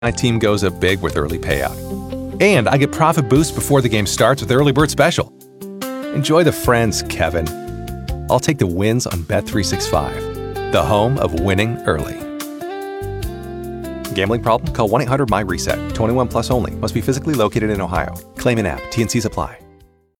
My team goes up big with early payout. And I get profit boost before the game starts with Early Bird Special. Enjoy the friends, Kevin. I'll take the wins on Bet365, the home of winning early. Gambling problem? Call 1-800-MY-RESET. 21 plus only. Must be physically located in Ohio. Claim in app. T&Cs apply.